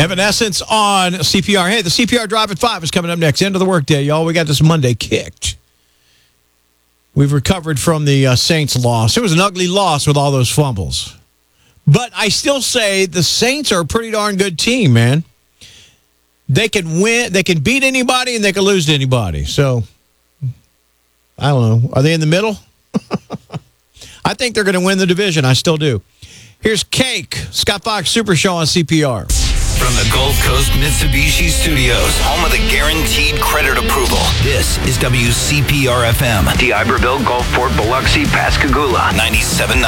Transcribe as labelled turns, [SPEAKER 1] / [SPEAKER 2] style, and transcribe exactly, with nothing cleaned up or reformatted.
[SPEAKER 1] Evanescence on C P R. Hey, the C P R Drive at five is coming up next. End of the workday, y'all. We got this Monday kicked. We've recovered from the uh, Saints loss. It was an ugly loss with all those fumbles. But I still say the Saints are a pretty darn good team, man. They can win, they can beat anybody, and they can lose to anybody. So, I don't know. Are they in the middle? I think they're going to win the division. I still do. Here's Cake, Scott Fox Super Show on C P R.
[SPEAKER 2] From the Gulf Coast Mitsubishi Studios, home of the guaranteed credit approval. This is W C P R F M. The Iberville, Gulfport, Biloxi, Pascagoula, ninety-seven point nine.